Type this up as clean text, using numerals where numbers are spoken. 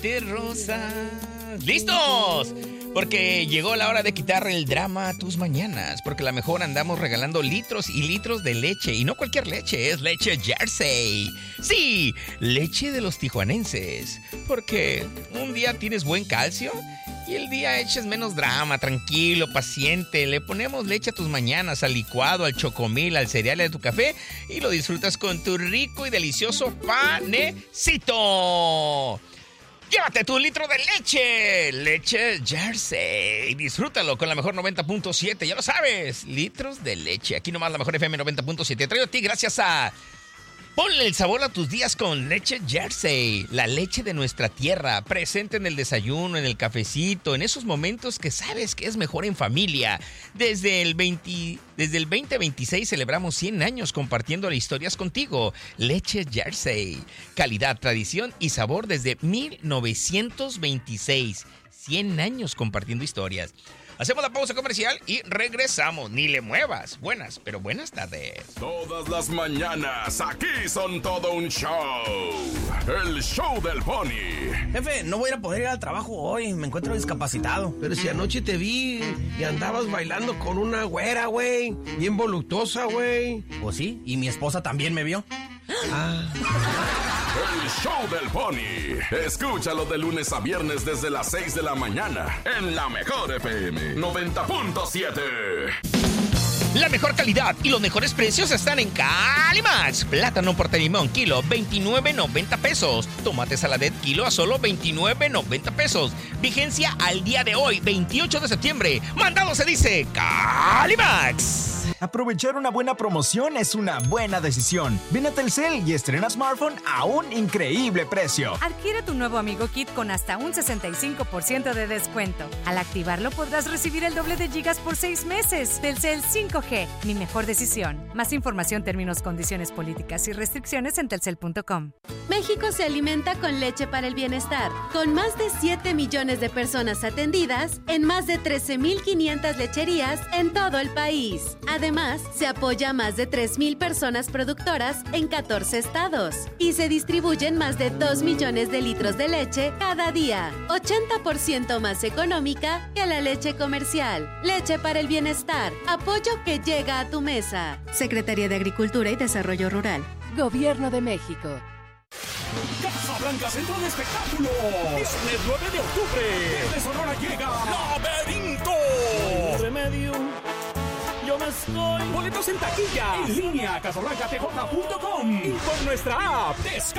de rosas. ¡Listos! Porque llegó la hora de quitar el drama a tus mañanas. Porque a lo mejor andamos regalando litros y litros de leche. Y no cualquier leche, es leche Jersey. Sí, leche de los tijuanenses. Porque un día tienes buen calcio y el día eches menos drama, tranquilo, paciente. Le ponemos leche a tus mañanas, al licuado, al chocomil, al cereal de tu café y lo disfrutas con tu rico y delicioso panecito. Llévate tu litro de leche. Leche Jersey. Disfrútalo con la mejor 90.7. Ya lo sabes. Litros de leche. Aquí nomás la mejor FM 90.7. Traigo a ti gracias a... Ponle el sabor a tus días con leche Jersey. La leche de nuestra tierra. Presente en el desayuno, en el cafecito. En esos momentos que sabes que es mejor en familia. Desde el 2026 celebramos 100 años compartiendo las historias contigo. Leche Jersey. Calidad, tradición y sabor desde 1926. 100 años compartiendo historias. Hacemos la pausa comercial y regresamos. Ni le muevas. Buenas, pero buenas tardes. Todas las mañanas, aquí son todo un show. El show del Pony. Jefe, no voy a poder ir al trabajo hoy. Me encuentro discapacitado. Pero si anoche te vi y andabas bailando con una güera, güey. Bien voluptuosa, güey. ¿O sí? ¿Y mi esposa también me vio? El show del Pony. Escúchalo de lunes a viernes desde las 6 de la mañana en la mejor FM 90.7. La mejor calidad y los mejores precios están en Calimax. Plátano porte limón kilo, 29.90 pesos. Tomate saladet kilo a solo 29.90 pesos. Vigencia al día de hoy, 28 de septiembre. Mandado se dice Calimax. Aprovechar una buena promoción es una buena decisión. Ven a Telcel y estrena smartphone a un increíble precio. Adquiere tu nuevo Amigo Kit con hasta un 65% de descuento. Al activarlo podrás recibir el doble de gigas por 6 meses. Telcel 5G, mi mejor decisión. Más información, términos, condiciones, políticas y restricciones en telcel.com. México se alimenta con leche para el bienestar. Con más de 7 millones de personas atendidas en más de 13,500 lecherías en todo el país. Además, se apoya a más de 3,000 personas productoras en 14 estados y se distribuyen más de 2 millones de litros de leche cada día, 80% más económica que la leche comercial. Leche para el bienestar, apoyo que llega a tu mesa. Secretaría de Agricultura y Desarrollo Rural. Gobierno de México. Casa Blanca Centro de Espectáculo. Viernes 9 de octubre. Desde Sonora llega Laberinto. Remedio. Yo me estoy. Boletos en taquilla. En línea, casablancatj.com. Y por nuestra app.